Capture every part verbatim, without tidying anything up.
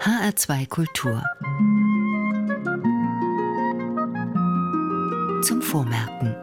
H R zwei Kultur. Zum Vormerken.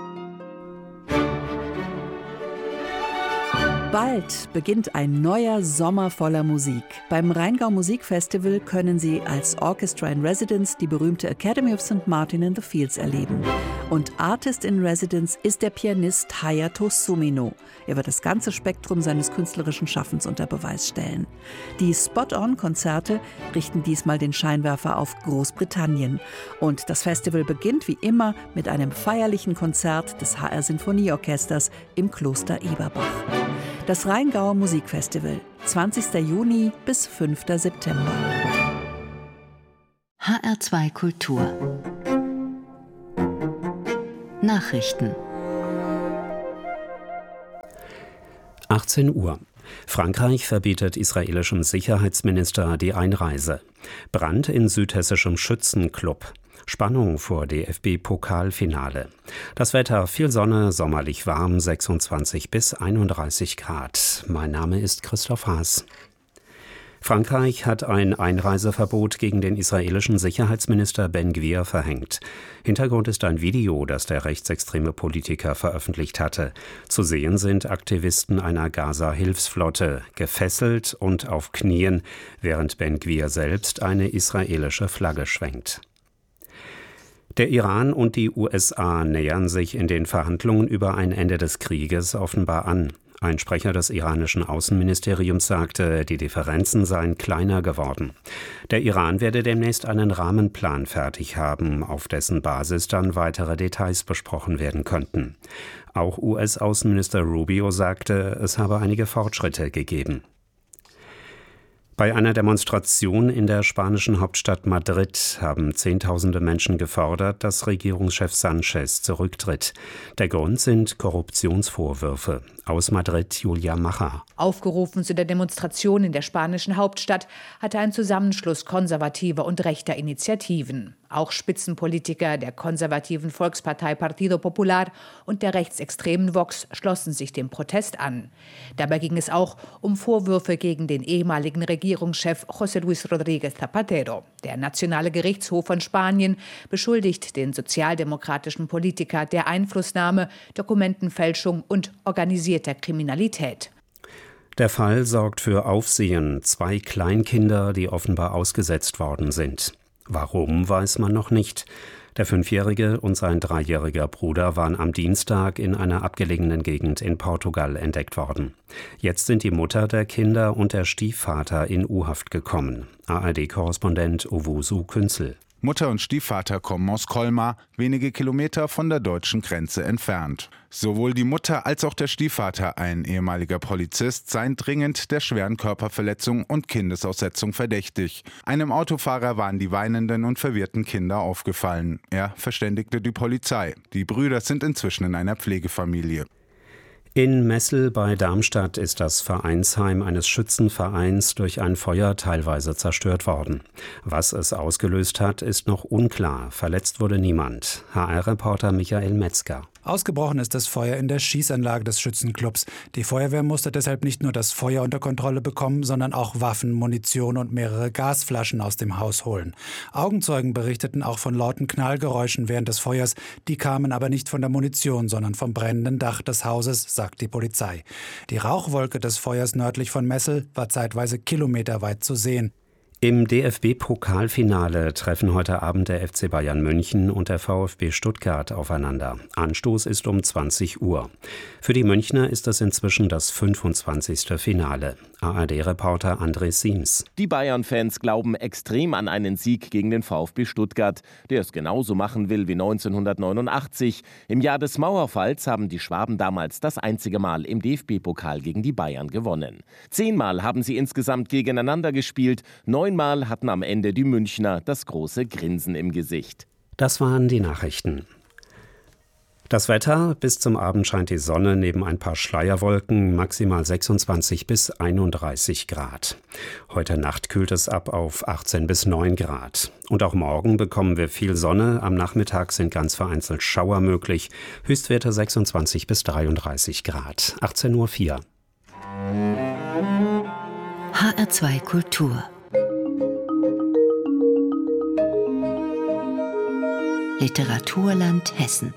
Bald beginnt ein neuer Sommer voller Musik. Beim Rheingau Musikfestival können Sie als Orchestra in Residence die berühmte Academy of Sankt Martin in the Fields erleben. Und Artist in Residence ist der Pianist Hayato Sumino. Er wird das ganze Spektrum seines künstlerischen Schaffens unter Beweis stellen. Die Spot-on-Konzerte richten diesmal den Scheinwerfer auf Großbritannien. Und das Festival beginnt wie immer mit einem feierlichen Konzert des H R-Sinfonieorchesters im Kloster Eberbach. Das Rheingauer Musikfestival, zwanzigster Juni bis fünfter September. H R zwei Kultur. Nachrichten. achtzehn Uhr. Frankreich verbietet israelischem Sicherheitsminister die Einreise. Brand in südhessischem Schützenclub. Spannung vor D F B-Pokalfinale. Das Wetter: viel Sonne, sommerlich warm, sechsundzwanzig bis einunddreißig Grad. Mein Name ist Christoph Haas. Frankreich hat ein Einreiseverbot gegen den israelischen Sicherheitsminister Ben Gvir verhängt. Hintergrund ist ein Video, das der rechtsextreme Politiker veröffentlicht hatte. Zu sehen sind Aktivisten einer Gaza-Hilfsflotte, gefesselt und auf Knien, während Ben Gvir selbst eine israelische Flagge schwenkt. Der Iran und die U S A nähern sich in den Verhandlungen über ein Ende des Krieges offenbar an. Ein Sprecher des iranischen Außenministeriums sagte, die Differenzen seien kleiner geworden. Der Iran werde demnächst einen Rahmenplan fertig haben, auf dessen Basis dann weitere Details besprochen werden könnten. Auch U S-Außenminister Rubio sagte, es habe einige Fortschritte gegeben. Bei einer Demonstration in der spanischen Hauptstadt Madrid haben Zehntausende Menschen gefordert, dass Regierungschef Sánchez zurücktritt. Der Grund sind Korruptionsvorwürfe. Aus Madrid Julia Macher. Aufgerufen zu der Demonstration in der spanischen Hauptstadt hatte ein Zusammenschluss konservativer und rechter Initiativen. Auch Spitzenpolitiker der konservativen Volkspartei Partido Popular und der rechtsextremen Vox schlossen sich dem Protest an. Dabei ging es auch um Vorwürfe gegen den ehemaligen Regierungschef José Luis Rodríguez Zapatero. Der Nationale Gerichtshof von Spanien beschuldigt den sozialdemokratischen Politiker der Einflussnahme, Dokumentenfälschung und organisierter Kriminalität. Der Fall sorgt für Aufsehen. Zwei Kleinkinder, die offenbar ausgesetzt worden sind. Warum, weiß man noch nicht. Der Fünfjährige und sein dreijähriger Bruder waren am Dienstag in einer abgelegenen Gegend in Portugal entdeckt worden. Jetzt sind die Mutter der Kinder und der Stiefvater in U-Haft gekommen. A R D-Korrespondent Owusu Künzel. Mutter und Stiefvater kommen aus Colmar, wenige Kilometer von der deutschen Grenze entfernt. Sowohl die Mutter als auch der Stiefvater, ein ehemaliger Polizist, seien dringend der schweren Körperverletzung und Kindesaussetzung verdächtig. Einem Autofahrer waren die weinenden und verwirrten Kinder aufgefallen. Er verständigte die Polizei. Die Brüder sind inzwischen in einer Pflegefamilie. In Messel bei Darmstadt ist das Vereinsheim eines Schützenvereins durch ein Feuer teilweise zerstört worden. Was es ausgelöst hat, ist noch unklar. Verletzt wurde niemand. H R-Reporter Michael Metzger. Ausgebrochen ist das Feuer in der Schießanlage des Schützenclubs. Die Feuerwehr musste deshalb nicht nur das Feuer unter Kontrolle bekommen, sondern auch Waffen, Munition und mehrere Gasflaschen aus dem Haus holen. Augenzeugen berichteten auch von lauten Knallgeräuschen während des Feuers. Die kamen aber nicht von der Munition, sondern vom brennenden Dach des Hauses, sagt die Polizei. Die Rauchwolke des Feuers nördlich von Messel war zeitweise kilometerweit zu sehen. Im D F B-Pokalfinale treffen heute Abend der F C Bayern München und der VfB Stuttgart aufeinander. Anstoß ist um zwanzig Uhr. Für die Münchner ist es inzwischen das fünfundzwanzigste Finale. A R D-Reporter André Siems. Die Bayern-Fans glauben extrem an einen Sieg gegen den VfB Stuttgart, der es genauso machen will wie neunzehnhundertneunundachtzig. Im Jahr des Mauerfalls haben die Schwaben damals das einzige Mal im D F B-Pokal gegen die Bayern gewonnen. Zehnmal haben sie insgesamt gegeneinander gespielt. Neunmal hatten am Ende die Münchner das große Grinsen im Gesicht. Das waren die Nachrichten. Das Wetter: bis zum Abend scheint die Sonne neben ein paar Schleierwolken, maximal sechsundzwanzig bis einunddreißig Grad. Heute Nacht kühlt es ab auf achtzehn bis neun Grad. Und auch morgen bekommen wir viel Sonne, am Nachmittag sind ganz vereinzelt Schauer möglich, Höchstwerte sechsundzwanzig bis dreiunddreißig Grad. achtzehn Uhr vier. H R zwei Kultur Literaturland Hessen.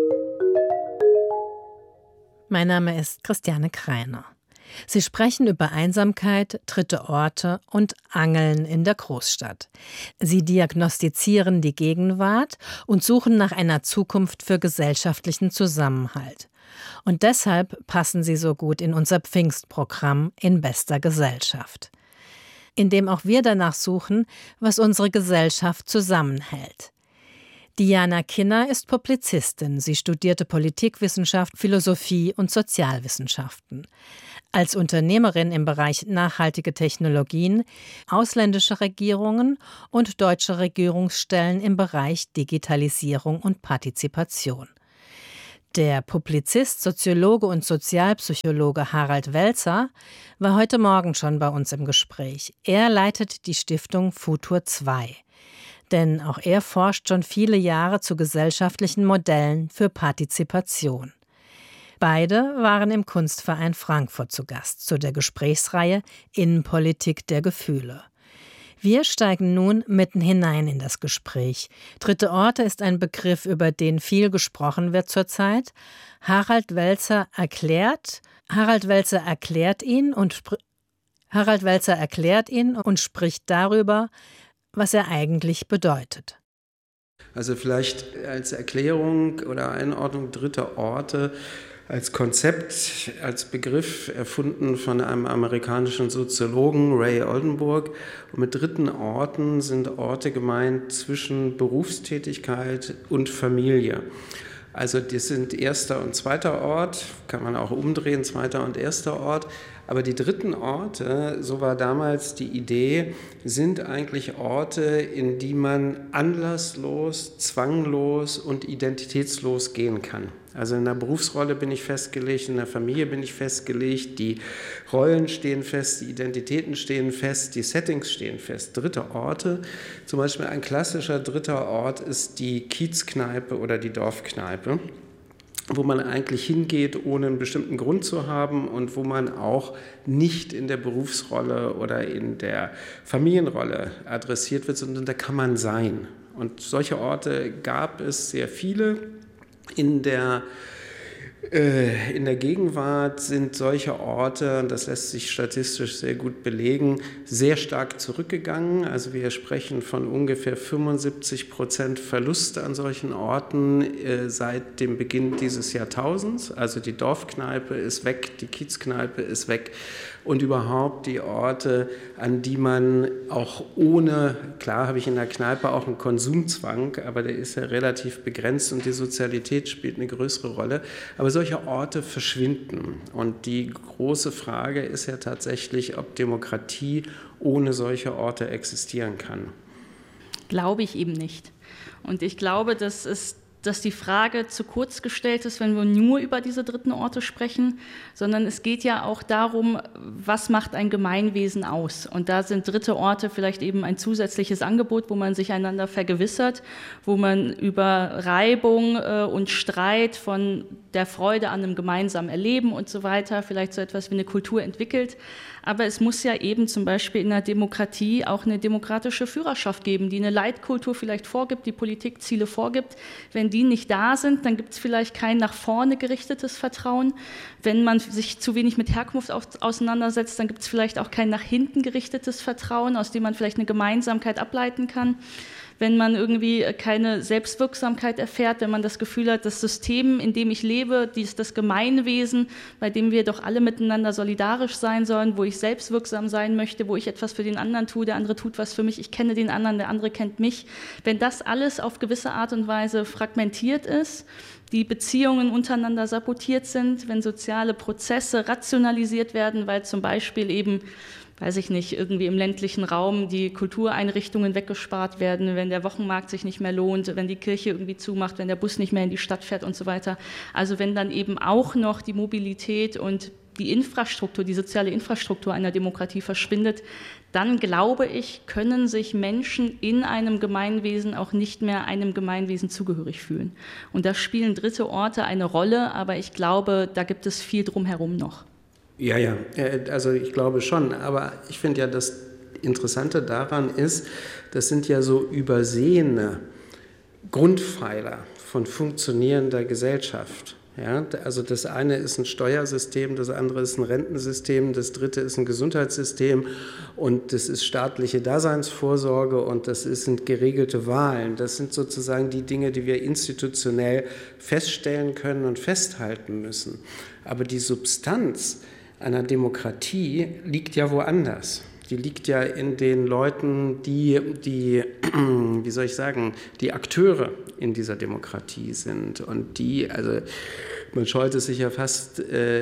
Mein Name ist Christiane Kreiner. Sie sprechen über Einsamkeit, dritte Orte und Angeln in der Großstadt. Sie diagnostizieren die Gegenwart und suchen nach einer Zukunft für gesellschaftlichen Zusammenhalt. Und deshalb passen sie so gut in unser Pfingstprogramm In bester Gesellschaft, in dem auch wir danach suchen, was unsere Gesellschaft zusammenhält. Diana Kinner ist Publizistin. Sie studierte Politikwissenschaft, Philosophie und Sozialwissenschaften. Als Unternehmerin im Bereich nachhaltige Technologien, ausländische Regierungen und deutsche Regierungsstellen im Bereich Digitalisierung und Partizipation. Der Publizist, Soziologe und Sozialpsychologe Harald Welzer war heute Morgen schon bei uns im Gespräch. Er leitet die Stiftung Futur zwei. Denn auch er forscht schon viele Jahre zu gesellschaftlichen Modellen für Partizipation. Beide waren im Kunstverein Frankfurt zu Gast zu der Gesprächsreihe Innenpolitik der Gefühle. Wir steigen nun mitten hinein in das Gespräch. Dritte Orte ist ein Begriff, über den viel gesprochen wird zurzeit. Harald Welzer erklärt, Harald Welzer erklärt ihn und spr- Harald Welzer erklärt ihn und spricht darüber, was er eigentlich bedeutet. Also vielleicht als Erklärung oder Einordnung dritte Orte als Konzept, als Begriff erfunden von einem amerikanischen Soziologen, Ray Oldenburg. Und mit dritten Orten sind Orte gemeint zwischen Berufstätigkeit und Familie. Also das sind erster und zweiter Ort, kann man auch umdrehen, zweiter und erster Ort. Aber die dritten Orte, so war damals die Idee, sind eigentlich Orte, in die man anlasslos, zwanglos und identitätslos gehen kann. Also in der Berufsrolle bin ich festgelegt, in der Familie bin ich festgelegt, die Rollen stehen fest, die Identitäten stehen fest, die Settings stehen fest. Dritte Orte, zum Beispiel ein klassischer dritter Ort ist die Kiezkneipe oder die Dorfkneipe, wo man eigentlich hingeht, ohne einen bestimmten Grund zu haben und wo man auch nicht in der Berufsrolle oder in der Familienrolle adressiert wird, sondern da kann man sein. Und solche Orte gab es sehr viele. In der, äh, in der Gegenwart sind solche Orte, und das lässt sich statistisch sehr gut belegen, sehr stark zurückgegangen. Also wir sprechen von ungefähr fünfundsiebzig Prozent Verlust an solchen Orten äh, seit dem Beginn dieses Jahrtausends. Also die Dorfkneipe ist weg, die Kiezkneipe ist weg. Und überhaupt die Orte, an die man auch ohne, klar habe ich in der Kneipe auch einen Konsumzwang, aber der ist ja relativ begrenzt und die Sozialität spielt eine größere Rolle. Aber solche Orte verschwinden. Und die große Frage ist ja tatsächlich, ob Demokratie ohne solche Orte existieren kann. Glaube ich eben nicht. Und ich glaube, dass es dass die Frage zu kurz gestellt ist, wenn wir nur über diese dritten Orte sprechen, sondern es geht ja auch darum, was macht ein Gemeinwesen aus? Und da sind dritte Orte vielleicht eben ein zusätzliches Angebot, wo man sich einander vergewissert, wo man über Reibung äh, und Streit von der Freude an einem gemeinsamen Erleben und so weiter vielleicht so etwas wie eine Kultur entwickelt. Aber es muss ja eben zum Beispiel in der Demokratie auch eine demokratische Führerschaft geben, die eine Leitkultur vielleicht vorgibt, die Politikziele vorgibt. Wenn die nicht da sind, dann gibt es vielleicht kein nach vorne gerichtetes Vertrauen. Wenn man sich zu wenig mit Herkunft auseinandersetzt, dann gibt es vielleicht auch kein nach hinten gerichtetes Vertrauen, aus dem man vielleicht eine Gemeinsamkeit ableiten kann. Wenn man irgendwie keine Selbstwirksamkeit erfährt, wenn man das Gefühl hat, das System, in dem ich lebe, dies, das Gemeinwesen, bei dem wir doch alle miteinander solidarisch sein sollen, wo ich selbstwirksam sein möchte, wo ich etwas für den anderen tue, der andere tut was für mich, ich kenne den anderen, der andere kennt mich. Wenn das alles auf gewisse Art und Weise fragmentiert ist, die Beziehungen untereinander sabotiert sind, wenn soziale Prozesse rationalisiert werden, weil zum Beispiel eben weiß ich nicht, irgendwie im ländlichen Raum die Kultureinrichtungen weggespart werden, wenn der Wochenmarkt sich nicht mehr lohnt, wenn die Kirche irgendwie zumacht, wenn der Bus nicht mehr in die Stadt fährt und so weiter. Also wenn dann eben auch noch die Mobilität und die Infrastruktur, die soziale Infrastruktur einer Demokratie verschwindet, dann glaube ich, können sich Menschen in einem Gemeinwesen auch nicht mehr einem Gemeinwesen zugehörig fühlen. Und da spielen dritte Orte eine Rolle, aber ich glaube, da gibt es viel drumherum noch. Ja, ja, also ich glaube schon, aber ich finde ja, das Interessante daran ist, das sind ja so übersehene Grundpfeiler von funktionierender Gesellschaft. Ja, also das eine ist ein Steuersystem, das andere ist ein Rentensystem, das dritte ist ein Gesundheitssystem und das ist staatliche Daseinsvorsorge und das sind geregelte Wahlen. Das sind sozusagen die Dinge, die wir institutionell feststellen können und festhalten müssen. Aber die Substanz einer Demokratie liegt ja woanders. Die liegt ja in den Leuten, die, die, wie soll ich sagen, die Akteure in dieser Demokratie sind. Und die, also man scheut es sich ja fast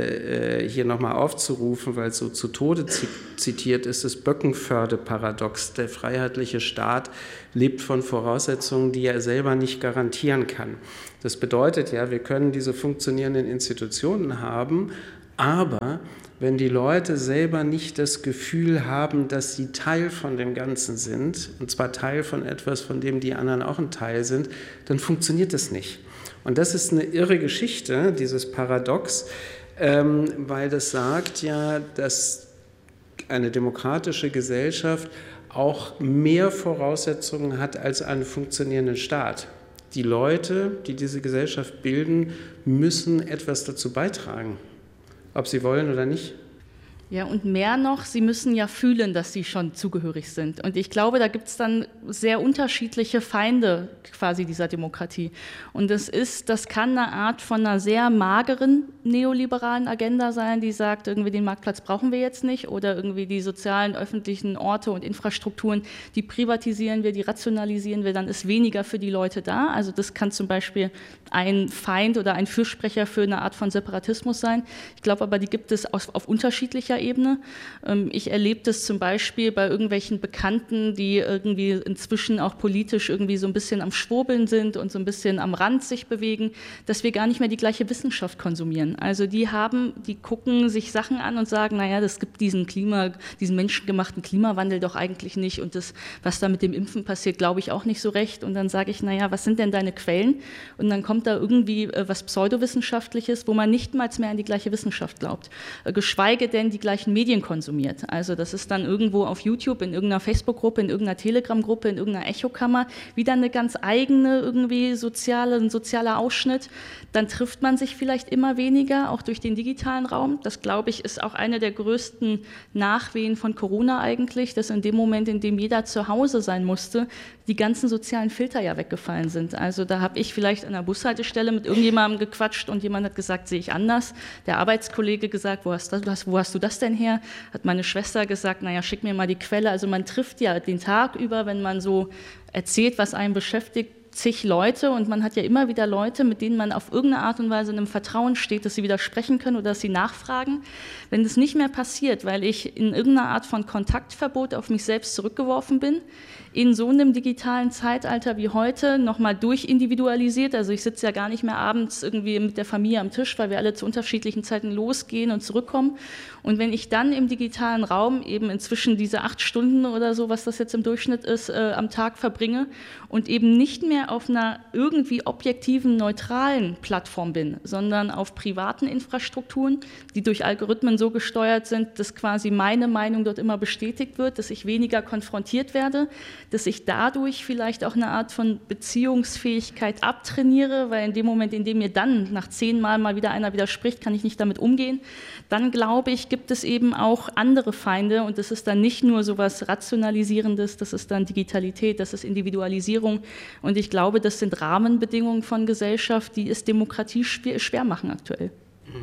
äh, hier nochmal aufzurufen, weil es so zu Tode zitiert ist, das Böckenförde-Paradox. Der freiheitliche Staat lebt von Voraussetzungen, die er selber nicht garantieren kann. Das bedeutet ja, wir können diese funktionierenden Institutionen haben, aber wenn die Leute selber nicht das Gefühl haben, dass sie Teil von dem Ganzen sind, und zwar Teil von etwas, von dem die anderen auch ein Teil sind, dann funktioniert das nicht. Und das ist eine irre Geschichte, dieses Paradox, ähm, weil das sagt ja, dass eine demokratische Gesellschaft auch mehr Voraussetzungen hat als einen funktionierenden Staat. Die Leute, die diese Gesellschaft bilden, müssen etwas dazu beitragen. Ob sie wollen oder nicht. Ja, und mehr noch, sie müssen ja fühlen, dass sie schon zugehörig sind. Und ich glaube, da gibt es dann sehr unterschiedliche Feinde quasi dieser Demokratie. Und das ist, das kann eine Art von einer sehr mageren neoliberalen Agenda sein, die sagt, irgendwie den Marktplatz brauchen wir jetzt nicht oder irgendwie die sozialen, öffentlichen Orte und Infrastrukturen, die privatisieren wir, die rationalisieren wir, dann ist weniger für die Leute da. Also das kann zum Beispiel ein Feind oder ein Fürsprecher für eine Art von Separatismus sein. Ich glaube aber, die gibt es auf, auf unterschiedlicher Ebene. Ich erlebe das zum Beispiel bei irgendwelchen Bekannten, die irgendwie inzwischen auch politisch irgendwie so ein bisschen am Schwurbeln sind und so ein bisschen am Rand sich bewegen, dass wir gar nicht mehr die gleiche Wissenschaft konsumieren. Also die haben, die gucken sich Sachen an und sagen, naja, das gibt diesen Klima, diesen menschengemachten Klimawandel doch eigentlich nicht und das, was da mit dem Impfen passiert, glaube ich auch nicht so recht. Und dann sage ich, naja, was sind denn deine Quellen? Und dann kommt da irgendwie was Pseudowissenschaftliches, wo man nicht mal mehr an die gleiche Wissenschaft glaubt, geschweige denn die gleichen Medien konsumiert. Also das ist dann irgendwo auf YouTube, in irgendeiner Facebook-Gruppe, in irgendeiner Telegram-Gruppe, in irgendeiner Echokammer, wieder eine ganz eigene irgendwie soziale, ein sozialer Ausschnitt. Dann trifft man sich vielleicht immer weniger, auch durch den digitalen Raum. Das, glaube ich, ist auch eine der größten Nachwehen von Corona eigentlich, dass in dem Moment, in dem jeder zu Hause sein musste, die ganzen sozialen Filter ja weggefallen sind. Also da habe ich vielleicht an der Bushaltestelle mit irgendjemandem gequatscht und jemand hat gesagt, sehe ich anders. Der Arbeitskollege gesagt, wo hast, das, wo hast du das denn her? Hat meine Schwester gesagt, naja, schick mir mal die Quelle. Also man trifft ja den Tag über, wenn man so erzählt, was einen beschäftigt, zig Leute und man hat ja immer wieder Leute, mit denen man auf irgendeine Art und Weise in einem Vertrauen steht, dass sie widersprechen können oder dass sie nachfragen. Wenn das nicht mehr passiert, weil ich in irgendeiner Art von Kontaktverbot auf mich selbst zurückgeworfen bin, in so einem digitalen Zeitalter wie heute nochmal durchindividualisiert, also ich sitze ja gar nicht mehr abends irgendwie mit der Familie am Tisch, weil wir alle zu unterschiedlichen Zeiten losgehen und zurückkommen. Und wenn ich dann im digitalen Raum eben inzwischen diese acht Stunden oder so, was das jetzt im Durchschnitt ist, äh, am Tag verbringe und eben nicht mehr auf einer irgendwie objektiven, neutralen Plattform bin, sondern auf privaten Infrastrukturen, die durch Algorithmen so gesteuert sind, dass quasi meine Meinung dort immer bestätigt wird, dass ich weniger konfrontiert werde, dass ich dadurch vielleicht auch eine Art von Beziehungsfähigkeit abtrainiere, weil in dem Moment, in dem mir dann nach zehnmal mal wieder einer widerspricht, kann ich nicht damit umgehen, dann glaube ich, gibt es eben auch andere Feinde und das ist dann nicht nur so was Rationalisierendes, das ist dann Digitalität, das ist Individualisierung und ich glaube, das sind Rahmenbedingungen von Gesellschaft, die es Demokratie schwer, schwer machen aktuell.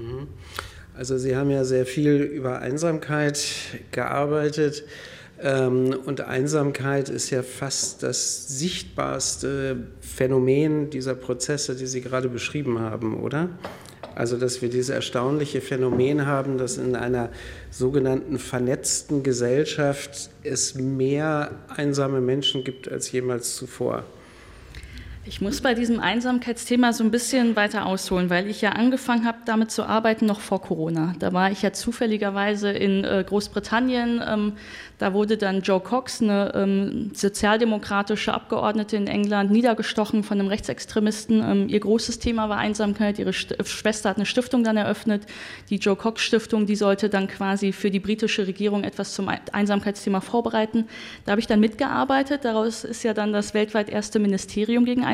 Also Sie haben ja sehr viel über Einsamkeit gearbeitet. Und Einsamkeit ist ja fast das sichtbarste Phänomen dieser Prozesse, die Sie gerade beschrieben haben, oder? Also, dass wir dieses erstaunliche Phänomen haben, dass in einer sogenannten vernetzten Gesellschaft es mehr einsame Menschen gibt als jemals zuvor. Ich muss bei diesem Einsamkeitsthema so ein bisschen weiter ausholen, weil ich ja angefangen habe, damit zu arbeiten noch vor Corona. Da war ich ja zufälligerweise in äh, Großbritannien. Ähm, da wurde dann Jo Cox, eine ähm, sozialdemokratische Abgeordnete in England, niedergestochen von einem Rechtsextremisten. Ähm, ihr großes Thema war Einsamkeit. Ihre St- Schwester hat eine Stiftung dann eröffnet. Die Jo Cox Stiftung, die sollte dann quasi für die britische Regierung etwas zum Einsamkeitsthema vorbereiten. Da habe ich dann mitgearbeitet. Daraus ist ja dann das weltweit erste Ministerium gegen Einsamkeit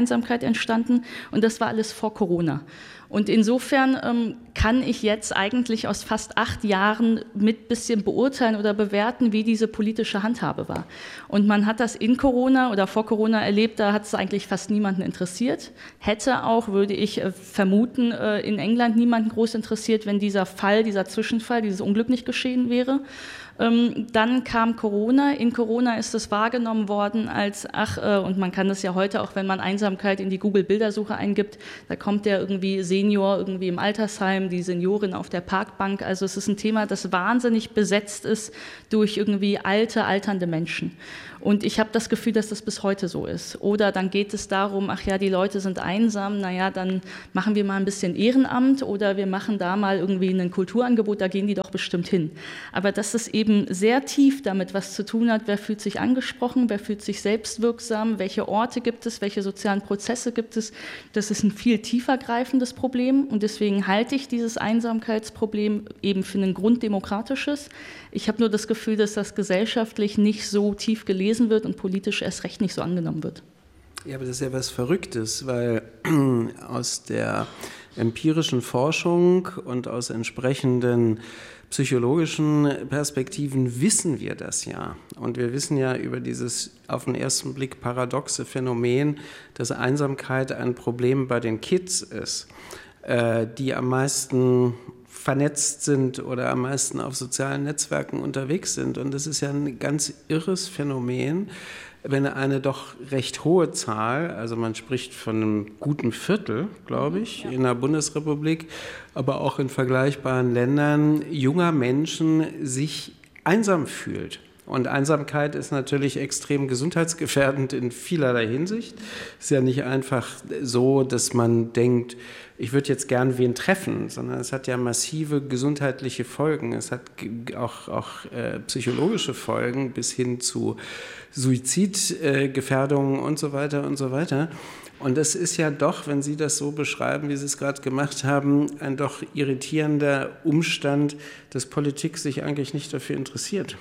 Einsamkeit entstanden und das war alles vor Corona. Und insofern ähm, kann ich jetzt eigentlich aus fast acht Jahren mit bisschen beurteilen oder bewerten, wie diese politische Handhabe war. Und man hat das in Corona oder vor Corona erlebt, da hat es eigentlich fast niemanden interessiert. Hätte auch, würde ich äh, vermuten, äh, in England niemanden groß interessiert, wenn dieser Fall, dieser Zwischenfall, dieses Unglück nicht geschehen wäre. Ähm, dann kam Corona. In Corona ist es wahrgenommen worden als, ach, äh, und man kann das ja heute auch, wenn man Einsamkeit in die Google-Bildersuche eingibt, da kommt der irgendwie Senior irgendwie im Altersheim, die Seniorin auf der Parkbank. Also es ist ein Thema, das wahnsinnig besetzt ist durch irgendwie alte, alternde Menschen. Und ich habe das Gefühl, dass das bis heute so ist. Oder dann geht es darum, ach ja, die Leute sind einsam, naja, dann machen wir mal ein bisschen Ehrenamt oder wir machen da mal irgendwie ein Kulturangebot, da gehen die doch bestimmt hin. Aber dass es eben sehr tief damit was zu tun hat, wer fühlt sich angesprochen, wer fühlt sich selbstwirksam, welche Orte gibt es, welche sozialen Prozesse gibt es, das ist ein viel tiefer greifendes Problem und deswegen halte ich dieses Einsamkeitsproblem eben für ein grunddemokratisches. Ich habe nur das Gefühl, dass das gesellschaftlich nicht so tief gelesen wird und politisch erst recht nicht so angenommen wird. Ja, aber das ist ja was Verrücktes, weil aus der empirischen Forschung und aus entsprechenden psychologischen Perspektiven wissen wir das ja. Und wir wissen ja über dieses auf den ersten Blick paradoxe Phänomen, dass Einsamkeit ein Problem bei den Kids ist, die am meisten vernetzt sind oder am meisten auf sozialen Netzwerken unterwegs sind. Und das ist ja ein ganz irres Phänomen, wenn eine doch recht hohe Zahl, also man spricht von einem guten Viertel, glaube ich, ja, in der Bundesrepublik, aber auch in vergleichbaren Ländern, junger Menschen sich einsam fühlt. Und Einsamkeit ist natürlich extrem gesundheitsgefährdend in vielerlei Hinsicht. Es ist ja nicht einfach so, dass man denkt, ich würde jetzt gern wen treffen, sondern es hat ja massive gesundheitliche Folgen. Es hat auch, auch äh, psychologische Folgen bis hin zu Suizidgefährdungen äh, und so weiter und so weiter. Und das ist ja doch, wenn Sie das so beschreiben, wie Sie es gerade gemacht haben, ein doch irritierender Umstand, dass Politik sich eigentlich nicht dafür interessiert.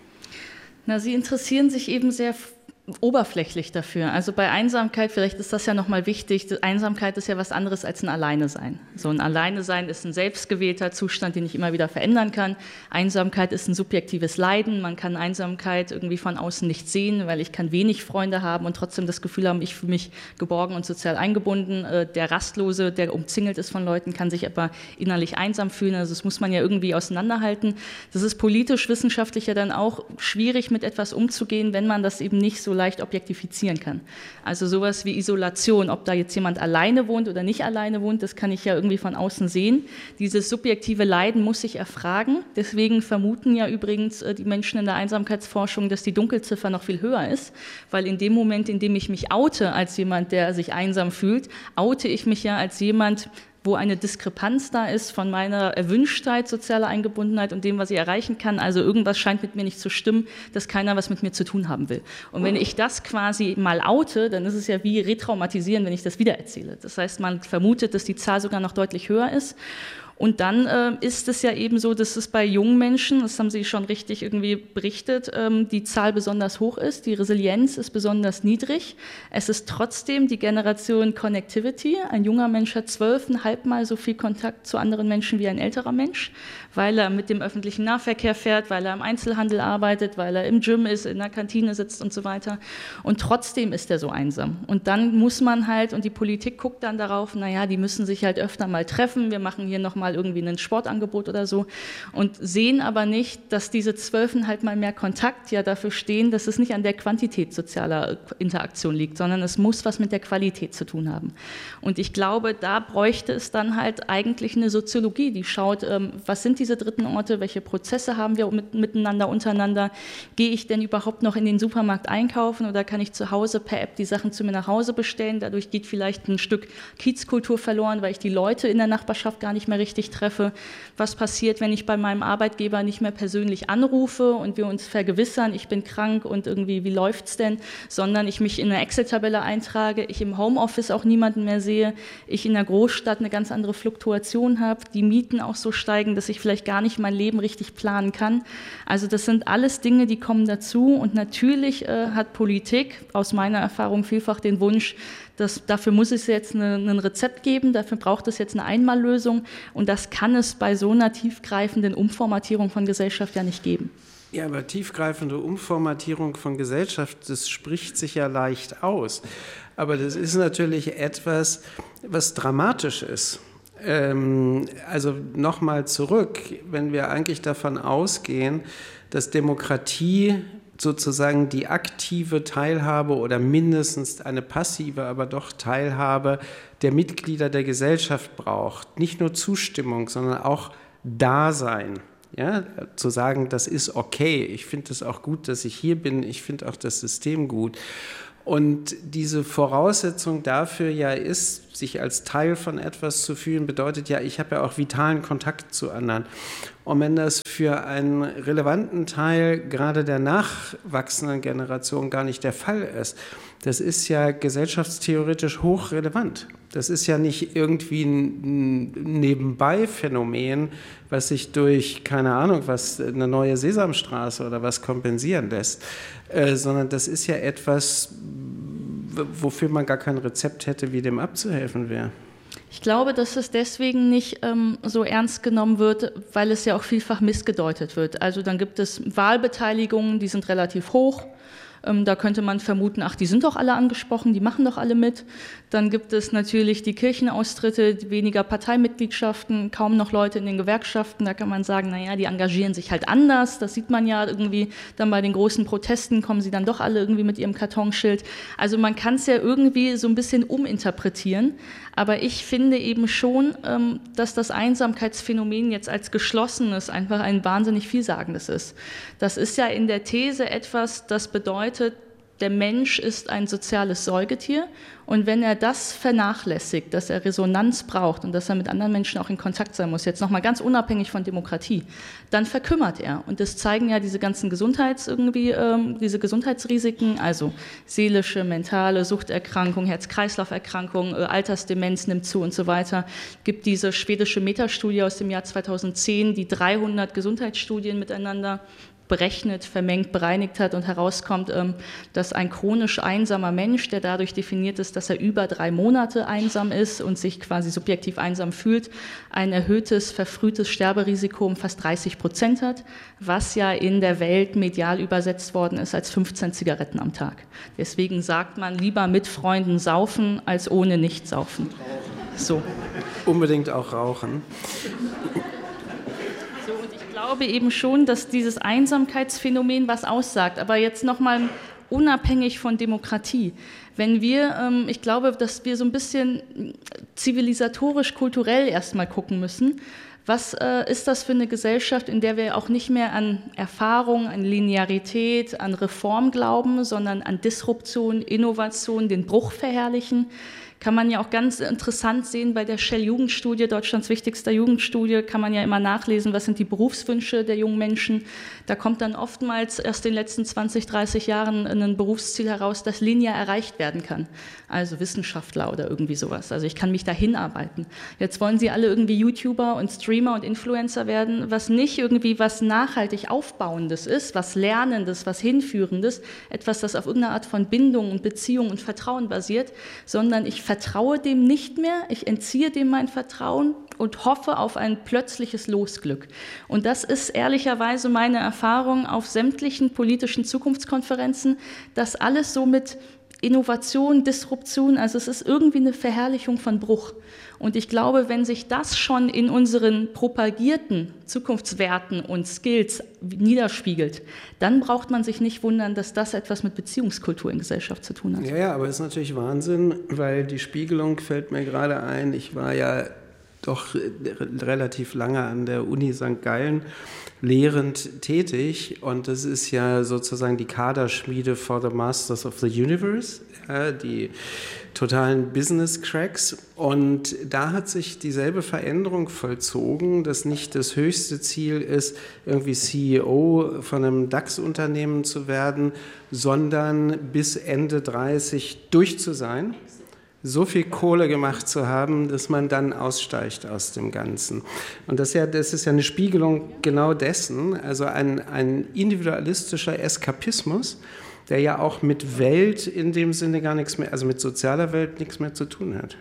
Na, Sie interessieren sich eben sehr oberflächlich dafür. Also bei Einsamkeit, vielleicht ist das ja nochmal wichtig, Einsamkeit ist ja was anderes als ein Alleine-Sein. So ein Alleine-Sein ist ein selbstgewählter Zustand, den ich immer wieder verändern kann. Einsamkeit ist ein subjektives Leiden. Man kann Einsamkeit irgendwie von außen nicht sehen, weil ich kann wenig Freunde haben und trotzdem das Gefühl haben, ich fühle mich geborgen und sozial eingebunden. Der Rastlose, der umzingelt ist von Leuten, kann sich aber innerlich einsam fühlen. Also das muss man ja irgendwie auseinanderhalten. Das ist politisch, wissenschaftlich ja dann auch schwierig, mit etwas umzugehen, wenn man das eben nicht so leicht objektifizieren kann. Also sowas wie Isolation, ob da jetzt jemand alleine wohnt oder nicht alleine wohnt, das kann ich ja irgendwie von außen sehen. Dieses subjektive Leiden muss ich erfragen. Deswegen vermuten ja übrigens die Menschen in der Einsamkeitsforschung, dass die Dunkelziffer noch viel höher ist, weil in dem Moment, in dem ich mich oute als jemand, der sich einsam fühlt, oute ich mich ja als jemand, wo eine Diskrepanz da ist von meiner Erwünschtheit, sozialer Eingebundenheit und dem, was ich erreichen kann. Also irgendwas scheint mit mir nicht zu stimmen, dass keiner was mit mir zu tun haben will. Und wenn ich das quasi mal oute, dann ist es ja wie retraumatisieren, wenn ich das wiedererzähle. Das heißt, man vermutet, dass die Zahl sogar noch deutlich höher ist. Und dann äh, ist es ja eben so, dass es bei jungen Menschen, das haben Sie schon richtig irgendwie berichtet, ähm, die Zahl besonders hoch ist, die Resilienz ist besonders niedrig. Es ist trotzdem die Generation Connectivity. Ein junger Mensch hat zwölfeinhalb Mal so viel Kontakt zu anderen Menschen wie ein älterer Mensch, weil er mit dem öffentlichen Nahverkehr fährt, weil er im Einzelhandel arbeitet, weil er im Gym ist, in der Kantine sitzt und so weiter. Und trotzdem ist er so einsam. Und dann muss man halt, und die Politik guckt dann darauf, naja, die müssen sich halt öfter mal treffen, wir machen hier nochmal mal irgendwie ein Sportangebot oder so und sehen aber nicht, dass diese zwölfeinhalb Mal mehr Kontakt ja dafür stehen, dass es nicht an der Quantität sozialer Interaktion liegt, sondern es muss was mit der Qualität zu tun haben. Und ich glaube, da bräuchte es dann halt eigentlich eine Soziologie, die schaut, ähm, was sind diese dritten Orte, welche Prozesse haben wir mit, miteinander, untereinander, gehe ich denn überhaupt noch in den Supermarkt einkaufen oder kann ich zu Hause per App die Sachen zu mir nach Hause bestellen, dadurch geht vielleicht ein Stück Kiezkultur verloren, weil ich die Leute in der Nachbarschaft gar nicht mehr richtig richtig treffe. Was passiert, wenn ich bei meinem Arbeitgeber nicht mehr persönlich anrufe und wir uns vergewissern, ich bin krank und irgendwie, wie läuft's denn? Sondern ich mich in eine Excel-Tabelle eintrage, ich im Homeoffice auch niemanden mehr sehe, ich in der Großstadt eine ganz andere Fluktuation habe, die Mieten auch so steigen, dass ich vielleicht gar nicht mein Leben richtig planen kann. Also das sind alles Dinge, die kommen dazu und natürlich äh, hat Politik aus meiner Erfahrung vielfach den Wunsch, dass dafür muss es jetzt eine, ein Rezept geben, dafür braucht es jetzt eine Einmallösung und das kann es bei so einer tiefgreifenden Umformatierung von Gesellschaft ja nicht geben. Ja, aber tiefgreifende Umformatierung von Gesellschaft, das spricht sich ja leicht aus. Aber das ist natürlich etwas, was dramatisch ist. Ähm, also nochmal zurück, wenn wir eigentlich davon ausgehen, dass Demokratie sozusagen die aktive Teilhabe oder mindestens eine passive, aber doch Teilhabe der Mitglieder der Gesellschaft braucht. Nicht nur Zustimmung, sondern auch Dasein. Ja, zu sagen, das ist okay, ich finde es auch gut, dass ich hier bin, ich finde auch das System gut. Und diese Voraussetzung dafür ja ist, sich als Teil von etwas zu fühlen, bedeutet ja, ich habe ja auch vitalen Kontakt zu anderen. Und wenn das für einen relevanten Teil gerade der nachwachsenden Generation gar nicht der Fall ist, das ist ja gesellschaftstheoretisch hochrelevant. Das ist ja nicht irgendwie ein Nebenbei-Phänomen, was sich durch, keine Ahnung, was eine neue Sesamstraße oder was kompensieren lässt, äh, sondern das ist ja etwas, wofür man gar kein Rezept hätte, wie dem abzuhelfen wäre. Ich glaube, dass es deswegen nicht ähm, so ernst genommen wird, weil es ja auch vielfach missgedeutet wird. Also dann gibt es Wahlbeteiligungen, die sind relativ hoch. Ähm, da könnte man vermuten, ach, die sind doch alle angesprochen, die machen doch alle mit. Dann gibt es natürlich die Kirchenaustritte, weniger Parteimitgliedschaften, kaum noch Leute in den Gewerkschaften. Da kann man sagen, naja, die engagieren sich halt anders. Das sieht man ja irgendwie dann bei den großen Protesten, kommen sie dann doch alle irgendwie mit ihrem Kartonschild. Also man kann es ja irgendwie so ein bisschen uminterpretieren. Aber ich finde eben schon, ähm, dass das Einsamkeitsphänomen jetzt als geschlossenes einfach ein wahnsinnig vielsagendes ist. Das ist ja in der These etwas, das bedeutet, der Mensch ist ein soziales Säugetier und wenn er das vernachlässigt, dass er Resonanz braucht und dass er mit anderen Menschen auch in Kontakt sein muss, jetzt nochmal ganz unabhängig von Demokratie, dann verkümmert er. Und das zeigen ja diese ganzen Gesundheits irgendwie, ähm, diese Gesundheitsrisiken, also seelische, mentale Suchterkrankung, Herz-Kreislauf-Erkrankung, äh, Altersdemenz nimmt zu und so weiter. Es gibt diese schwedische Metastudie aus dem Jahr zweitausendzehn, die dreihundert Gesundheitsstudien miteinander berechnet, vermengt, bereinigt hat und herauskommt, dass ein chronisch einsamer Mensch, der dadurch definiert ist, dass er über drei Monate einsam ist und sich quasi subjektiv einsam fühlt, ein erhöhtes, verfrühtes Sterberisiko um fast dreißig Prozent hat, was ja in der Welt medial übersetzt worden ist als fünfzehn Zigaretten am Tag. Deswegen sagt man, lieber mit Freunden saufen, als ohne nicht saufen. So. Unbedingt auch rauchen. Ich glaube eben schon, dass dieses Einsamkeitsphänomen was aussagt, aber jetzt nochmal unabhängig von Demokratie. Wenn wir, ich glaube, dass wir so ein bisschen zivilisatorisch, kulturell erstmal gucken müssen, was ist das für eine Gesellschaft, in der wir auch nicht mehr an Erfahrung, an Linearität, an Reform glauben, sondern an Disruption, Innovation, den Bruch verherrlichen. Kann man ja auch ganz interessant sehen bei der Shell-Jugendstudie, Deutschlands wichtigster Jugendstudie, kann man ja immer nachlesen, was sind die Berufswünsche der jungen Menschen. Da kommt dann oftmals erst in den letzten zwanzig, dreißig Jahren ein Berufsziel heraus, das linear erreicht werden kann. Also Wissenschaftler oder irgendwie sowas. Also ich kann mich dahin arbeiten. Jetzt wollen sie alle irgendwie YouTuber und Streamer und Influencer werden, was nicht irgendwie was nachhaltig Aufbauendes ist, was Lernendes, was Hinführendes, etwas, das auf irgendeine Art von Bindung und Beziehung und Vertrauen basiert, sondern ich vertraue dem nicht mehr, ich entziehe dem mein Vertrauen und hoffe auf ein plötzliches Losglück. Und das ist ehrlicherweise meine Erfahrung auf sämtlichen politischen Zukunftskonferenzen, dass alles so mit Innovation, Disruption, also es ist irgendwie eine Verherrlichung von Bruch. Und ich glaube, wenn sich das schon in unseren propagierten Zukunftswerten und Skills niederspiegelt, dann braucht man sich nicht wundern, dass das etwas mit Beziehungskultur in Gesellschaft zu tun hat. Ja, ja, aber es ist natürlich Wahnsinn, weil die Spiegelung fällt mir gerade ein. Ich war ja doch relativ lange an der Uni Sankt Gallen lehrend tätig und das ist ja sozusagen die Kaderschmiede for the Masters of the Universe, ja, die totalen Business Cracks und da hat sich dieselbe Veränderung vollzogen, dass nicht das höchste Ziel ist, irgendwie C E O von einem DAX-Unternehmen zu werden, sondern bis Ende dreißig durch zu sein, so viel Kohle gemacht zu haben, dass man dann aussteigt aus dem Ganzen. Und das ist ja, das ist ja eine Spiegelung genau dessen, also ein, ein individualistischer Eskapismus, der ja auch mit Welt in dem Sinne gar nichts mehr, also mit sozialer Welt nichts mehr zu tun hat.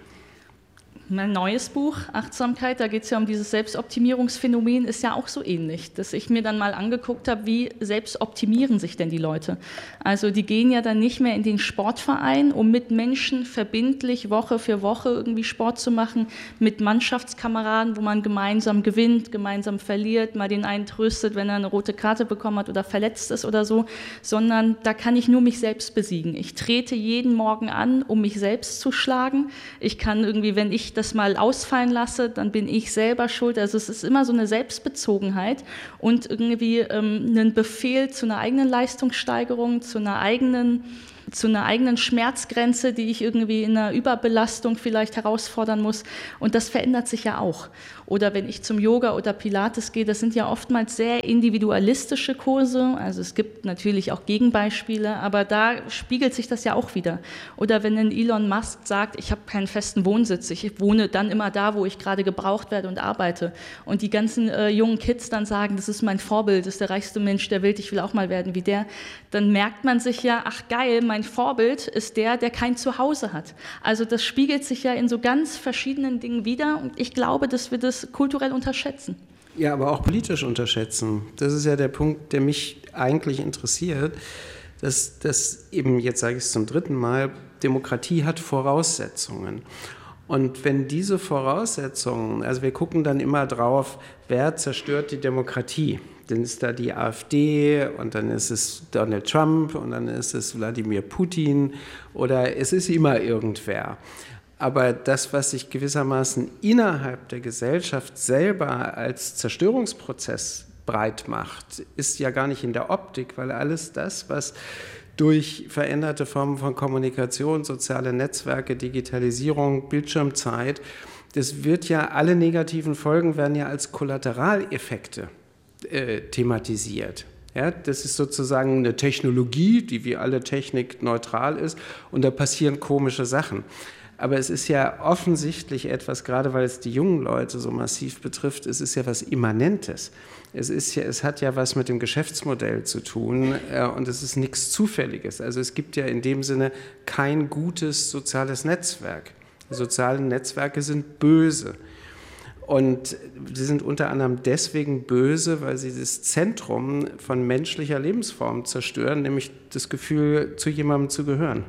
Mein neues Buch, Achtsamkeit, da geht es ja um dieses Selbstoptimierungsphänomen, ist ja auch so ähnlich, dass ich mir dann mal angeguckt habe, wie selbst optimieren sich denn die Leute. Also die gehen ja dann nicht mehr in den Sportverein, um mit Menschen verbindlich Woche für Woche irgendwie Sport zu machen, mit Mannschaftskameraden, wo man gemeinsam gewinnt, gemeinsam verliert, mal den einen tröstet, wenn er eine rote Karte bekommen hat oder verletzt ist oder so, sondern da kann ich nur mich selbst besiegen. Ich trete jeden Morgen an, um mich selbst zu schlagen. Ich kann irgendwie, wenn ich das mal ausfallen lasse, dann bin ich selber schuld. Also es ist immer so eine Selbstbezogenheit und irgendwie ähm, ein Befehl zu einer eigenen Leistungssteigerung, zu einer eigenen, zu einer eigenen Schmerzgrenze, die ich irgendwie in einer Überbelastung vielleicht herausfordern muss. Und das verändert sich ja auch. Oder wenn ich zum Yoga oder Pilates gehe, das sind ja oftmals sehr individualistische Kurse. Also es gibt natürlich auch Gegenbeispiele, aber da spiegelt sich das ja auch wieder. Oder wenn ein Elon Musk sagt, ich habe keinen festen Wohnsitz, ich wohne dann immer da, wo ich gerade gebraucht werde und arbeite. Und die ganzen äh, jungen Kids dann sagen, das ist mein Vorbild, das ist der reichste Mensch der Welt, ich will auch mal werden wie der. Dann merkt man sich ja, ach geil, mein Vorbild ist der, der kein Zuhause hat. Also das spiegelt sich ja in so ganz verschiedenen Dingen wider und ich glaube, dass wir das kulturell unterschätzen. Ja, aber auch politisch unterschätzen. Das ist ja der Punkt, der mich eigentlich interessiert, dass, dass eben, jetzt sage ich es zum dritten Mal, Demokratie hat Voraussetzungen. Und wenn diese Voraussetzungen, also wir gucken dann immer drauf, wer zerstört die Demokratie? Dann ist da die AfD und dann ist es Donald Trump und dann ist es Wladimir Putin oder es ist immer irgendwer. Aber das, was sich gewissermaßen innerhalb der Gesellschaft selber als Zerstörungsprozess breit macht, ist ja gar nicht in der Optik, weil alles das, was durch veränderte Formen von Kommunikation, soziale Netzwerke, Digitalisierung, Bildschirmzeit, das wird ja, alle negativen Folgen werden ja als Kollateraleffekte äh, thematisiert. Ja, das ist sozusagen eine Technologie, die wie alle Technik neutral ist und da passieren komische Sachen. Aber es ist ja offensichtlich etwas, gerade weil es die jungen Leute so massiv betrifft, es ist ja was Immanentes. Es, ist ja, es hat ja was mit dem Geschäftsmodell zu tun äh, und es ist nichts Zufälliges. Also es gibt ja in dem Sinne kein gutes soziales Netzwerk. Die sozialen Netzwerke sind böse. Und sie sind unter anderem deswegen böse, weil sie das Zentrum von menschlicher Lebensform zerstören, nämlich das Gefühl, zu jemandem zu gehören.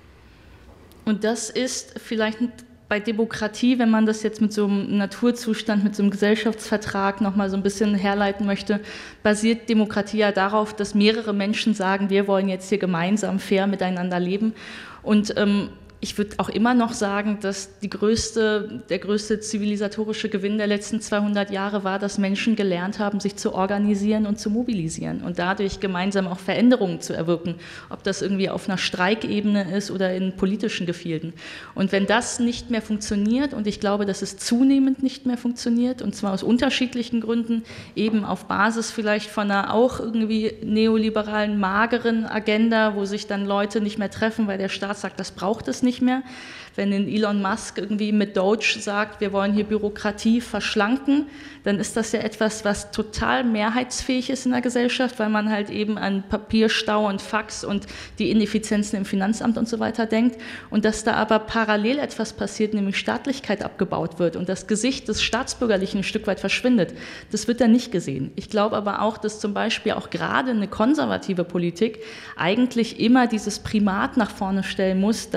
Und das ist vielleicht bei Demokratie, wenn man das jetzt mit so einem Naturzustand, mit so einem Gesellschaftsvertrag nochmal so ein bisschen herleiten möchte, basiert Demokratie ja darauf, dass mehrere Menschen sagen, wir wollen jetzt hier gemeinsam fair miteinander leben. Und ähm, ich würde auch immer noch sagen, dass die größte, der größte zivilisatorische Gewinn der letzten zweihundert Jahre war, dass Menschen gelernt haben, sich zu organisieren und zu mobilisieren und dadurch gemeinsam auch Veränderungen zu erwirken, ob das irgendwie auf einer Streikebene ist oder in politischen Gefilden. Und wenn das nicht mehr funktioniert, und ich glaube, dass es zunehmend nicht mehr funktioniert, und zwar aus unterschiedlichen Gründen, eben auf Basis vielleicht von einer auch irgendwie neoliberalen, mageren Agenda, wo sich dann Leute nicht mehr treffen, weil der Staat sagt, das braucht es nicht. Nicht mehr. Wenn ein Elon Musk irgendwie mit Doge sagt, wir wollen hier Bürokratie verschlanken, dann ist das ja etwas, was total mehrheitsfähig ist in der Gesellschaft, weil man halt eben an Papierstau und Fax und die Ineffizienzen im Finanzamt und so weiter denkt. Und dass da aber parallel etwas passiert, nämlich Staatlichkeit abgebaut wird und das Gesicht des Staatsbürgerlichen ein Stück weit verschwindet, das wird dann nicht gesehen. Ich glaube aber auch, dass zum Beispiel auch gerade eine konservative Politik eigentlich immer dieses Primat nach vorne stellen muss, dass der Staat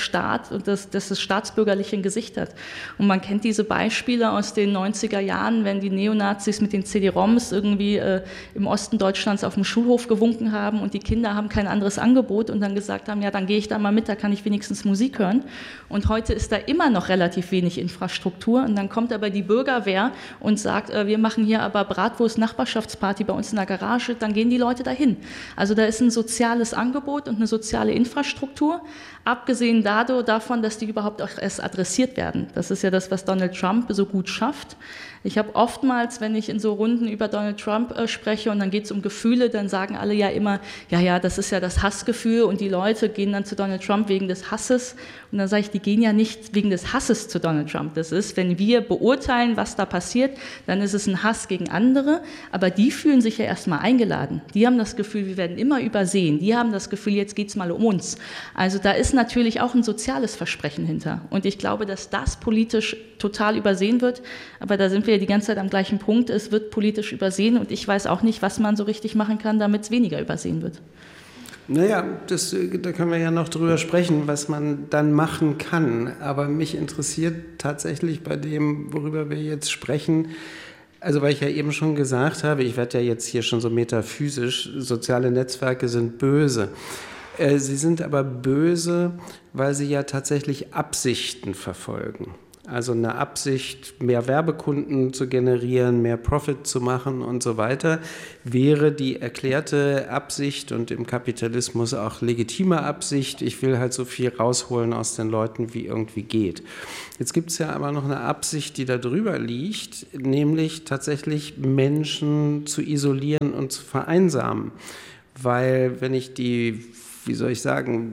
Staat und dass, dass das Staatsbürgerliche ein Gesicht hat. Und man kennt diese Beispiele aus den neunziger Jahren, wenn die Neonazis mit den C D-ROMs irgendwie äh, im Osten Deutschlands auf dem Schulhof gewunken haben und die Kinder haben kein anderes Angebot und dann gesagt haben, ja, dann gehe ich da mal mit, da kann ich wenigstens Musik hören. Und heute ist da immer noch relativ wenig Infrastruktur und dann kommt aber die Bürgerwehr und sagt, äh, wir machen hier aber Bratwurst-Nachbarschaftsparty bei uns in der Garage, dann gehen die Leute dahin. Also da ist ein soziales Angebot und eine soziale Infrastruktur, abgesehen dadurch, davon, dass die überhaupt auch erst adressiert werden. Das ist ja das, was Donald Trump so gut schafft. Ich habe oftmals, wenn ich in so Runden über Donald Trump äh, spreche und dann geht es um Gefühle, dann sagen alle ja immer, ja, ja, das ist ja das Hassgefühl und die Leute gehen dann zu Donald Trump wegen des Hasses. Und dann sage ich, die gehen ja nicht wegen des Hasses zu Donald Trump. Das ist, wenn wir beurteilen, was da passiert, dann ist es ein Hass gegen andere, aber die fühlen sich ja erstmal eingeladen. Die haben das Gefühl, wir werden immer übersehen. Die haben das Gefühl, jetzt geht es mal um uns. Also da ist natürlich auch ein soziales Versprechen hinter. Und ich glaube, dass das politisch total übersehen wird, aber da sind wir die ganze Zeit am gleichen Punkt, es wird politisch übersehen und ich weiß auch nicht, was man so richtig machen kann, damit es weniger übersehen wird. Naja, das, da können wir ja noch drüber sprechen, was man dann machen kann. Aber mich interessiert tatsächlich bei dem, worüber wir jetzt sprechen, also weil ich ja eben schon gesagt habe, ich werde ja jetzt hier schon so metaphysisch, soziale Netzwerke sind böse. Sie sind aber böse, weil sie ja tatsächlich Absichten verfolgen. Also eine Absicht, mehr Werbekunden zu generieren, mehr Profit zu machen und so weiter, wäre die erklärte Absicht und im Kapitalismus auch legitime Absicht. Ich will halt so viel rausholen aus den Leuten, wie irgendwie geht. Jetzt gibt es ja aber noch eine Absicht, die da drüber liegt, nämlich tatsächlich Menschen zu isolieren und zu vereinsamen. Weil wenn ich die, wie soll ich sagen,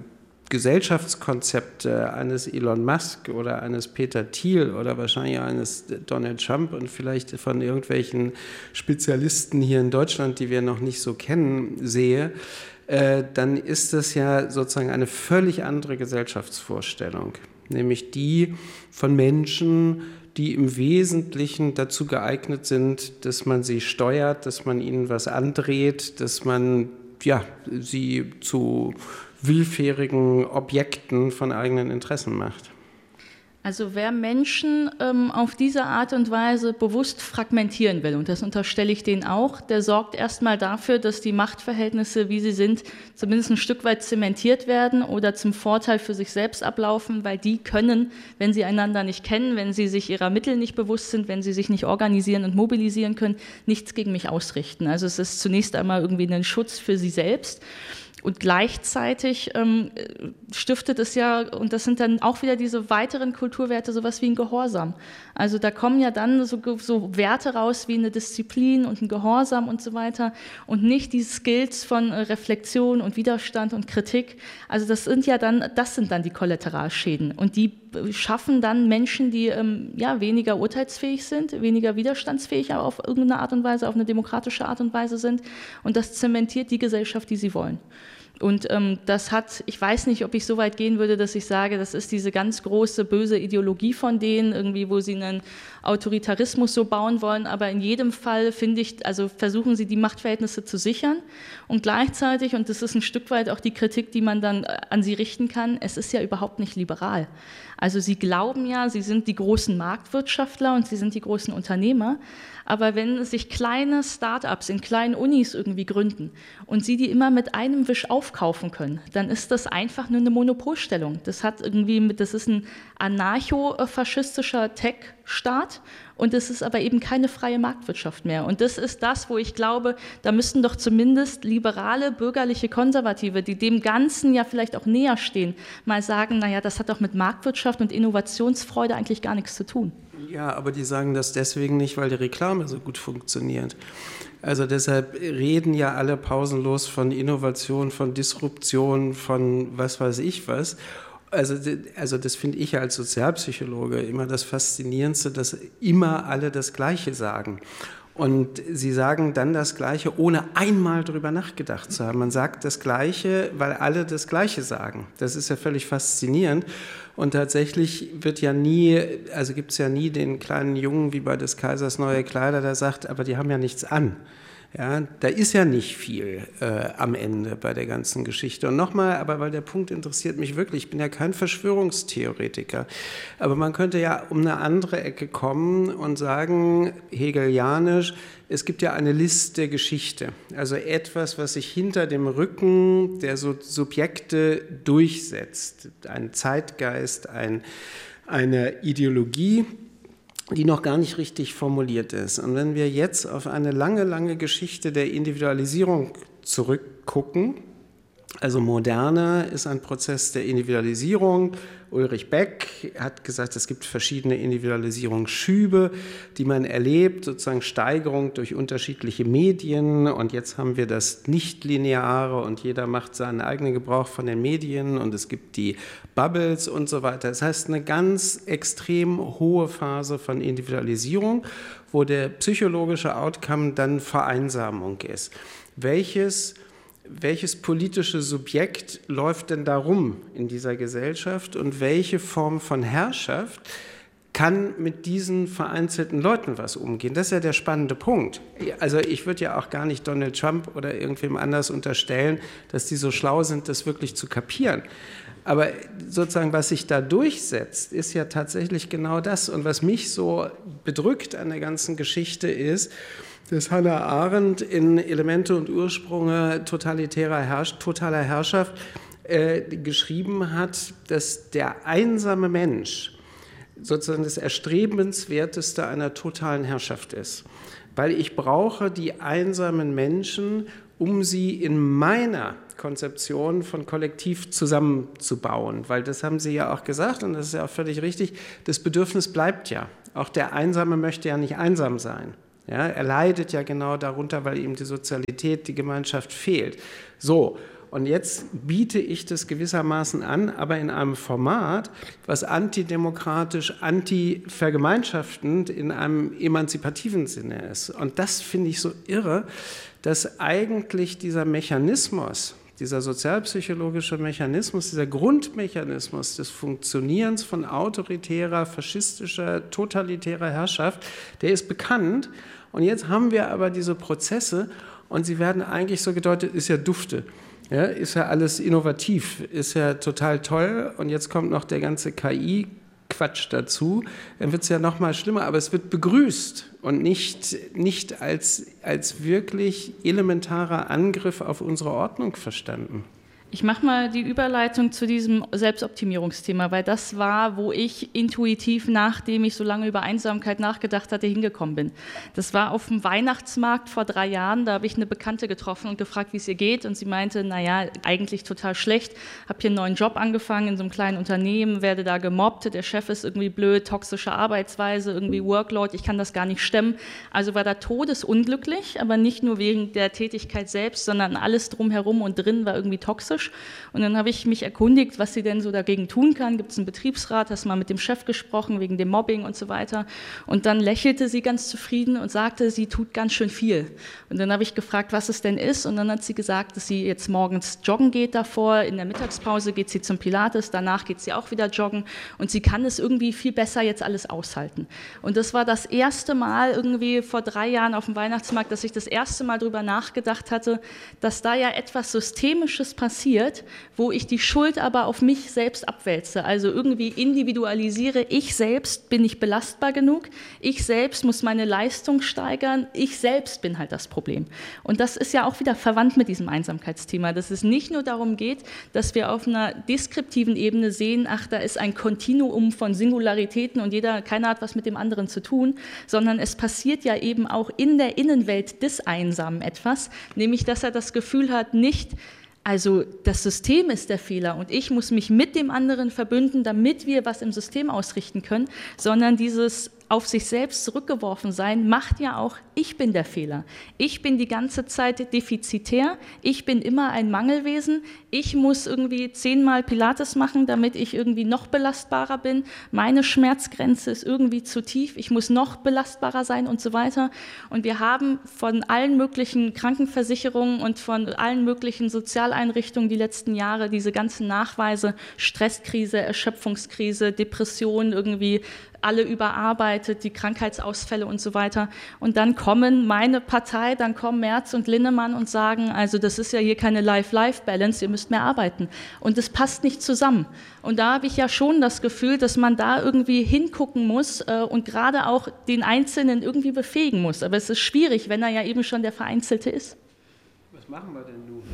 Gesellschaftskonzepte eines Elon Musk oder eines Peter Thiel oder wahrscheinlich eines Donald Trump und vielleicht von irgendwelchen Spezialisten hier in Deutschland, die wir noch nicht so kennen, sehe, äh, dann ist das ja sozusagen eine völlig andere Gesellschaftsvorstellung, nämlich die von Menschen, die im Wesentlichen dazu geeignet sind, dass man sie steuert, dass man ihnen was andreht, dass man ja, sie zu willfährigen Objekten von eigenen Interessen macht. Also wer Menschen ähm, auf diese Art und Weise bewusst fragmentieren will, und das unterstelle ich denen auch, der sorgt erstmal dafür, dass die Machtverhältnisse, wie sie sind, zumindest ein Stück weit zementiert werden oder zum Vorteil für sich selbst ablaufen, weil die können, wenn sie einander nicht kennen, wenn sie sich ihrer Mittel nicht bewusst sind, wenn sie sich nicht organisieren und mobilisieren können, nichts gegen mich ausrichten. Also es ist zunächst einmal irgendwie ein Schutz für sie selbst. Und gleichzeitig ähm, stiftet es ja, und das sind dann auch wieder diese weiteren Kulturwerte, sowas wie ein Gehorsam. Also da kommen ja dann so, so Werte raus wie eine Disziplin und ein Gehorsam und so weiter und nicht die Skills von äh, Reflexion und Widerstand und Kritik. Also das sind ja dann, das sind dann die Kollateralschäden und die schaffen dann Menschen, die ähm, ja, weniger urteilsfähig sind, weniger widerstandsfähig, aber auf irgendeine Art und Weise, auf eine demokratische Art und Weise sind und das zementiert die Gesellschaft, die sie wollen. Und ähm, das hat, ich weiß nicht, ob ich so weit gehen würde, dass ich sage, das ist diese ganz große, böse Ideologie von denen, irgendwie, wo sie einen Autoritarismus so bauen wollen, aber in jedem Fall, finde ich, also versuchen sie, die Machtverhältnisse zu sichern und gleichzeitig, und das ist ein Stück weit auch die Kritik, die man dann an sie richten kann, es ist ja überhaupt nicht liberal. Also sie glauben ja, sie sind die großen Marktwirtschaftler und sie sind die großen Unternehmer, aber wenn sich kleine Start-ups in kleinen Unis irgendwie gründen und sie die immer mit einem Wisch aufkaufen können, dann ist das einfach nur eine Monopolstellung. Das hat irgendwie, das ist ein anarcho-faschistischer Tech-Staat und es ist aber eben keine freie Marktwirtschaft mehr. Und das ist das, wo ich glaube, da müssten doch zumindest liberale, bürgerliche Konservative, die dem Ganzen ja vielleicht auch näher stehen, mal sagen, naja, das hat doch mit Marktwirtschaft und Innovationsfreude eigentlich gar nichts zu tun. Ja, aber die sagen das deswegen nicht, weil die Reklame so gut funktioniert. Also deshalb reden ja alle pausenlos von Innovation, von Disruption, von was weiß ich was. Also, also das finde ich ja als Sozialpsychologe immer das Faszinierendste, dass immer alle das Gleiche sagen. Und sie sagen dann das Gleiche, ohne einmal drüber nachgedacht zu haben. Man sagt das Gleiche, weil alle das Gleiche sagen. Das ist ja völlig faszinierend. Und tatsächlich wird ja nie, also gibt es ja nie den kleinen Jungen wie bei des Kaisers neue Kleider, der sagt, aber die haben ja nichts an. Ja, da ist ja nicht viel äh, am Ende bei der ganzen Geschichte. Und nochmal, aber weil der Punkt interessiert mich wirklich, ich bin ja kein Verschwörungstheoretiker, aber man könnte ja um eine andere Ecke kommen und sagen, hegelianisch, es gibt ja eine List der Geschichte, also etwas, was sich hinter dem Rücken der so Subjekte durchsetzt, ein Zeitgeist, ein, eine Ideologie, die noch gar nicht richtig formuliert ist. Und wenn wir jetzt auf eine lange, lange Geschichte der Individualisierung zurückgucken, also Moderne ist ein Prozess der Individualisierung. Ulrich Beck hat gesagt, es gibt verschiedene Individualisierungsschübe, die man erlebt, sozusagen Steigerung durch unterschiedliche Medien. Und jetzt haben wir das Nichtlineare und jeder macht seinen eigenen Gebrauch von den Medien und es gibt die Bubbles und so weiter. Das heißt, eine ganz extrem hohe Phase von Individualisierung, wo der psychologische Outcome dann Vereinsamung ist. Welches Welches politische Subjekt läuft denn da rum in dieser Gesellschaft und welche Form von Herrschaft kann mit diesen vereinzelten Leuten was umgehen? Das ist ja der spannende Punkt. Also ich würde ja auch gar nicht Donald Trump oder irgendwem anders unterstellen, dass die so schlau sind, das wirklich zu kapieren. Aber sozusagen, was sich da durchsetzt, ist ja tatsächlich genau das. Und was mich so bedrückt an der ganzen Geschichte ist, dass Hannah Arendt in Elemente und Ursprünge totalitärer Herrsch- totaler Herrschaft äh, geschrieben hat, dass der einsame Mensch sozusagen das Erstrebenswerteste einer totalen Herrschaft ist. Weil ich brauche die einsamen Menschen, um sie in meiner Konzeption von Kollektiv zusammenzubauen. Weil das haben Sie ja auch gesagt und das ist ja auch völlig richtig, das Bedürfnis bleibt ja. Auch der Einsame möchte ja nicht einsam sein. Ja, er leidet ja genau darunter, weil ihm die Sozialität, die Gemeinschaft fehlt. So, und jetzt biete ich das gewissermaßen an, aber in einem Format, was antidemokratisch, anti-vergemeinschaftend in einem emanzipativen Sinne ist. Und das finde ich so irre, dass eigentlich dieser Mechanismus, dieser sozialpsychologische Mechanismus, dieser Grundmechanismus des Funktionierens von autoritärer, faschistischer, totalitärer Herrschaft, der ist bekannt. Und jetzt haben wir aber diese Prozesse und sie werden eigentlich so gedeutet, ist ja dufte, ja, ist ja alles innovativ, ist ja total toll und jetzt kommt noch der ganze K I-Quatsch dazu, dann wird es ja noch mal schlimmer, aber es wird begrüßt und nicht, nicht als, als wirklich elementarer Angriff auf unsere Ordnung verstanden. Ich mache mal die Überleitung zu diesem Selbstoptimierungsthema, weil das war, wo ich intuitiv, nachdem ich so lange über Einsamkeit nachgedacht hatte, hingekommen bin. Das war auf dem Weihnachtsmarkt vor drei Jahren, da habe ich eine Bekannte getroffen und gefragt, wie es ihr geht und sie meinte, naja, eigentlich total schlecht, habe hier einen neuen Job angefangen in so einem kleinen Unternehmen, werde da gemobbt, der Chef ist irgendwie blöd, toxische Arbeitsweise, irgendwie Workload, ich kann das gar nicht stemmen. Also war da todesunglücklich, aber nicht nur wegen der Tätigkeit selbst, sondern alles drumherum und drin war irgendwie toxisch. Und dann habe ich mich erkundigt, was sie denn so dagegen tun kann. Gibt es einen Betriebsrat? Hast mal mit dem Chef gesprochen wegen dem Mobbing und so weiter. Und dann lächelte sie ganz zufrieden und sagte, sie tut ganz schön viel. Und dann habe ich gefragt, was es denn ist. Und dann hat sie gesagt, dass sie jetzt morgens joggen geht davor. In der Mittagspause geht sie zum Pilates. Danach geht sie auch wieder joggen. Und sie kann es irgendwie viel besser jetzt alles aushalten. Und das war das erste Mal irgendwie vor drei Jahren auf dem Weihnachtsmarkt, dass ich das erste Mal darüber nachgedacht hatte, dass da ja etwas Systemisches passiert, wo ich die Schuld aber auf mich selbst abwälze. Also irgendwie individualisiere, ich selbst bin nicht belastbar genug, ich selbst muss meine Leistung steigern, ich selbst bin halt das Problem. Und das ist ja auch wieder verwandt mit diesem Einsamkeitsthema, dass es nicht nur darum geht, dass wir auf einer deskriptiven Ebene sehen, ach, da ist ein Kontinuum von Singularitäten und jeder, keiner hat was mit dem anderen zu tun, sondern es passiert ja eben auch in der Innenwelt des Einsamen etwas, nämlich dass er das Gefühl hat, nicht also das System ist der Fehler und ich muss mich mit dem anderen verbünden, damit wir was im System ausrichten können, sondern dieses auf sich selbst zurückgeworfen sein, macht ja auch, ich bin der Fehler. Ich bin die ganze Zeit defizitär, ich bin immer ein Mangelwesen, ich muss irgendwie zehnmal Pilates machen, damit ich irgendwie noch belastbarer bin, meine Schmerzgrenze ist irgendwie zu tief, ich muss noch belastbarer sein und so weiter. Und wir haben von allen möglichen Krankenversicherungen und von allen möglichen Sozialeinrichtungen die letzten Jahre diese ganzen Nachweise, Stresskrise, Erschöpfungskrise, Depression, irgendwie alle überarbeitet, die Krankheitsausfälle und so weiter. Und dann kommen meine Partei, dann kommen Merz und Linnemann und sagen, also das ist ja hier keine Life-Life-Balance, ihr müsst mehr arbeiten. Und das passt nicht zusammen. Und da habe ich ja schon das Gefühl, dass man da irgendwie hingucken muss äh, und gerade auch den Einzelnen irgendwie befähigen muss. Aber es ist schwierig, wenn er ja eben schon der Vereinzelte ist. Was machen wir denn nun?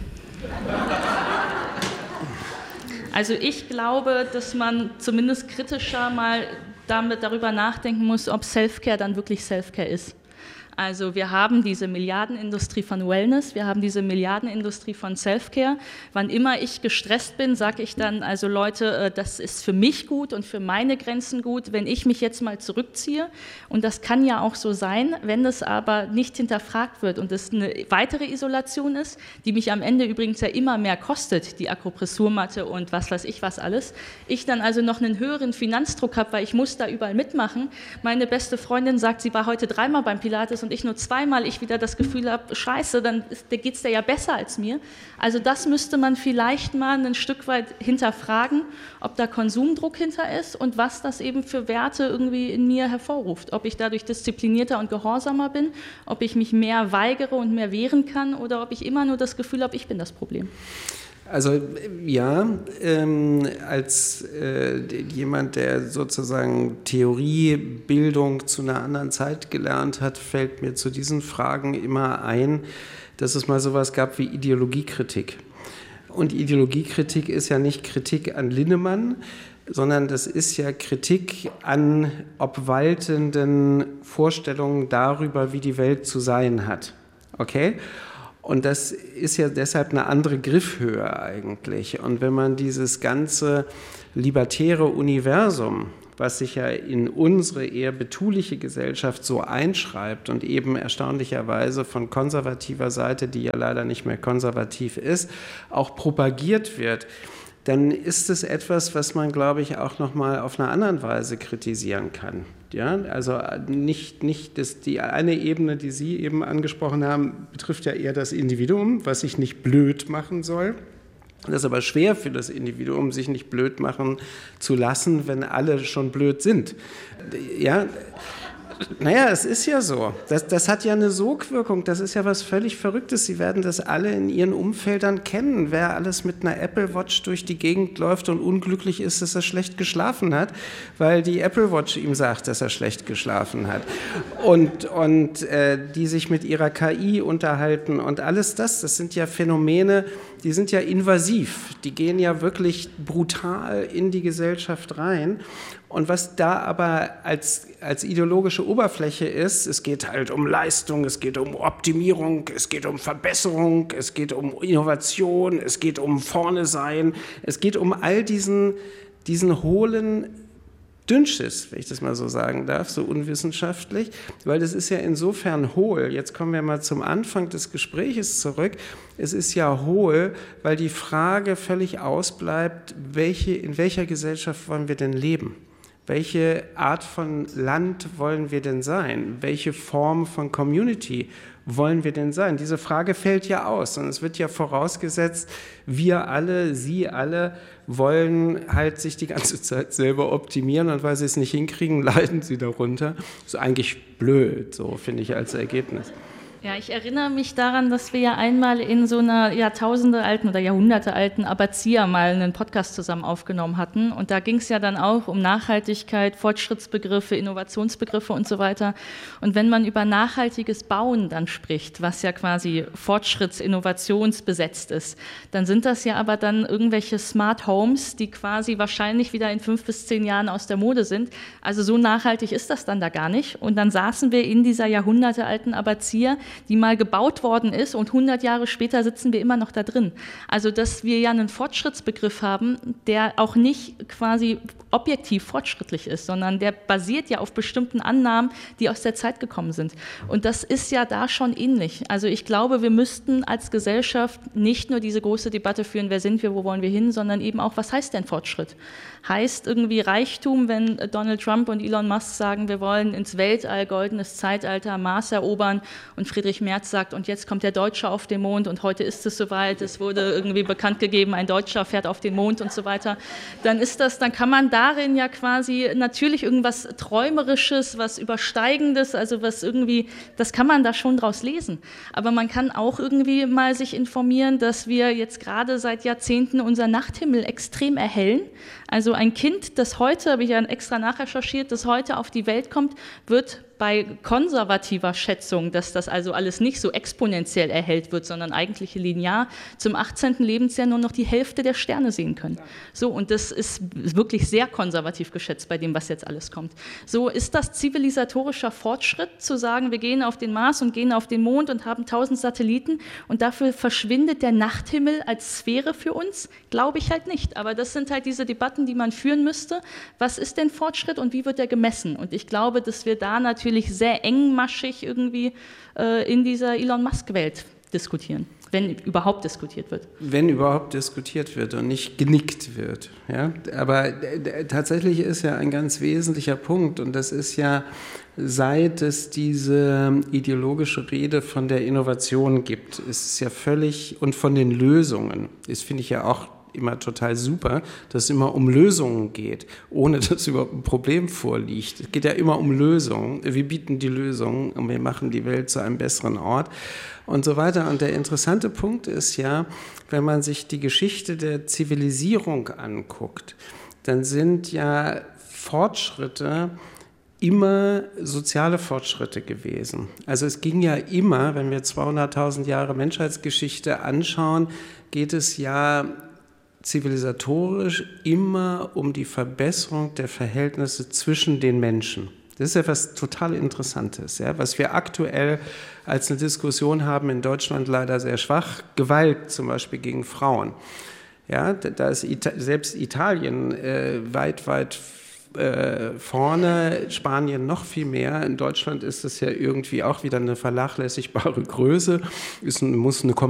Also ich glaube, dass man zumindest kritischer mal damit darüber nachdenken muss, ob Self-Care dann wirklich Self-Care ist. Also wir haben diese Milliardenindustrie von Wellness, wir haben diese Milliardenindustrie von Self-Care. Wann immer ich gestresst bin, sage ich dann, also Leute, das ist für mich gut und für meine Grenzen gut, wenn ich mich jetzt mal zurückziehe. Und das kann ja auch so sein, wenn das aber nicht hinterfragt wird und es eine weitere Isolation ist, die mich am Ende übrigens ja immer mehr kostet, die Akupressurmatte und was weiß ich was alles. Ich dann also noch einen höheren Finanzdruck habe, weil ich muss da überall mitmachen. Meine beste Freundin sagt, sie war heute dreimal beim Pilates und ich nur zweimal, ich wieder das Gefühl habe, scheiße, dann geht es dir ja besser als mir. Also das müsste man vielleicht mal ein Stück weit hinterfragen, ob da Konsumdruck hinter ist und was das eben für Werte irgendwie in mir hervorruft. Ob ich dadurch disziplinierter und gehorsamer bin, ob ich mich mehr weigere und mehr wehren kann oder ob ich immer nur das Gefühl habe, ich bin das Problem. Also ja, ähm, als äh, jemand, der sozusagen Theoriebildung zu einer anderen Zeit gelernt hat, fällt mir zu diesen Fragen immer ein, dass es mal sowas gab wie Ideologiekritik. Und Ideologiekritik ist ja nicht Kritik an Linnemann, sondern das ist ja Kritik an obwaltenden Vorstellungen darüber, wie die Welt zu sein hat. Okay? Und das ist ja deshalb eine andere Griffhöhe eigentlich. Und wenn man dieses ganze libertäre Universum, was sich ja in unsere eher betuliche Gesellschaft so einschreibt und eben erstaunlicherweise von konservativer Seite, die ja leider nicht mehr konservativ ist, auch propagiert wird, dann ist es etwas, was man, glaube ich, auch noch mal auf einer anderen Weise kritisieren kann. Ja, also nicht, nicht das, die eine Ebene, die Sie eben angesprochen haben, betrifft ja eher das Individuum, was sich nicht blöd machen soll. Das ist aber schwer für das Individuum, sich nicht blöd machen zu lassen, wenn alle schon blöd sind. Ja, naja, es ist ja so. Das, das hat ja eine Sogwirkung. Das ist ja was völlig Verrücktes. Sie werden das alle in ihren Umfeldern kennen. Wer alles mit einer Apple Watch durch die Gegend läuft und unglücklich ist, dass er schlecht geschlafen hat, weil die Apple Watch ihm sagt, dass er schlecht geschlafen hat. Und, und äh, die sich mit ihrer K I unterhalten und alles das, das sind ja Phänomene, die sind ja invasiv. Die gehen ja wirklich brutal in die Gesellschaft rein. Und was da aber als, als ideologische Oberfläche ist, es geht halt um Leistung, es geht um Optimierung, es geht um Verbesserung, es geht um Innovation, es geht um Vorne sein, es geht um all diesen, diesen hohlen Dünnschiss, wenn ich das mal so sagen darf, so unwissenschaftlich, weil das ist ja insofern hohl. Jetzt kommen wir mal zum Anfang des Gespräches zurück. Es ist ja hohl, weil die Frage völlig ausbleibt, welche, in welcher Gesellschaft wollen wir denn leben? Welche Art von Land wollen wir denn sein? Welche Form von Community wollen wir denn sein? Diese Frage fällt ja aus und es wird ja vorausgesetzt, wir alle, Sie alle wollen halt sich die ganze Zeit selber optimieren und weil Sie es nicht hinkriegen, leiden Sie darunter. Das ist eigentlich blöd, so finde ich als Ergebnis. Ja, ich erinnere mich daran, dass wir ja einmal in so einer jahrtausendealten oder jahrhundertealten Abbazia mal einen Podcast zusammen aufgenommen hatten. Und da ging es ja dann auch um Nachhaltigkeit, Fortschrittsbegriffe, Innovationsbegriffe und so weiter. Und wenn man über nachhaltiges Bauen dann spricht, was ja quasi fortschritts-, innovationsbesetzt ist, dann sind das ja aber dann irgendwelche Smart Homes, die quasi wahrscheinlich wieder in fünf bis zehn Jahren aus der Mode sind. Also so nachhaltig ist das dann da gar nicht. Und dann saßen wir in dieser jahrhundertealten Abbazia, die mal gebaut worden ist und hundert Jahre später sitzen wir immer noch da drin. Also dass wir ja einen Fortschrittsbegriff haben, der auch nicht quasi objektiv fortschrittlich ist, sondern der basiert ja auf bestimmten Annahmen, die aus der Zeit gekommen sind. Und das ist ja da schon ähnlich. Also ich glaube, wir müssten als Gesellschaft nicht nur diese große Debatte führen, wer sind wir, wo wollen wir hin, sondern eben auch, was heißt denn Fortschritt? Heißt irgendwie Reichtum, wenn Donald Trump und Elon Musk sagen, wir wollen ins Weltall, goldenes Zeitalter, Mars erobern und Friedrich Friedrich Merz sagt, und jetzt kommt der Deutsche auf den Mond und heute ist es soweit, es wurde irgendwie bekannt gegeben, ein Deutscher fährt auf den Mond und so weiter, dann ist das, dann kann man darin ja quasi natürlich irgendwas Träumerisches, was Übersteigendes, also was irgendwie, das kann man da schon draus lesen. Aber man kann auch irgendwie mal sich informieren, dass wir jetzt gerade seit Jahrzehnten unser Nachthimmel extrem erhellen. Also ein Kind, das heute, habe ich ja extra nachrecherchiert, das heute auf die Welt kommt, wird bei konservativer Schätzung, dass das also alles nicht so exponentiell erhellt wird, sondern eigentlich linear, zum achtzehnten Lebensjahr nur noch die Hälfte der Sterne sehen können. So, und das ist wirklich sehr konservativ geschätzt bei dem, was jetzt alles kommt. So ist das zivilisatorischer Fortschritt, zu sagen, wir gehen auf den Mars und gehen auf den Mond und haben tausend Satelliten und dafür verschwindet der Nachthimmel als Sphäre für uns? Glaube ich halt nicht. Aber das sind halt diese Debatten, die man führen müsste. Was ist denn Fortschritt und wie wird der gemessen? Und ich glaube, dass wir da natürlich sehr engmaschig irgendwie äh, in dieser Elon Musk-Welt diskutieren, wenn überhaupt diskutiert wird. Wenn überhaupt diskutiert wird und nicht genickt wird. Ja? Aber äh, tatsächlich ist ja ein ganz wesentlicher Punkt, und das ist ja, seit es diese ideologische Rede von der Innovation gibt, ist es ja völlig, und von den Lösungen, das finde ich ja auch immer total super, dass es immer um Lösungen geht, ohne dass überhaupt ein Problem vorliegt. Es geht ja immer um Lösungen. Wir bieten die Lösungen und wir machen die Welt zu einem besseren Ort und so weiter. Und der interessante Punkt ist ja, wenn man sich die Geschichte der Zivilisierung anguckt, dann sind ja Fortschritte immer soziale Fortschritte gewesen. Also es ging ja immer, wenn wir zweihunderttausend Jahre Menschheitsgeschichte anschauen, geht es ja zivilisatorisch immer um die Verbesserung der Verhältnisse zwischen den Menschen. Das ist ja was total Interessantes, ja, was wir aktuell als eine Diskussion haben in Deutschland leider sehr schwach. Gewalt zum Beispiel gegen Frauen. Ja, da ist Ita- selbst Italien äh, weit, weit äh, vorne, Spanien noch viel mehr. In Deutschland ist es ja irgendwie auch wieder eine vernachlässigbare Größe, ist, muss eine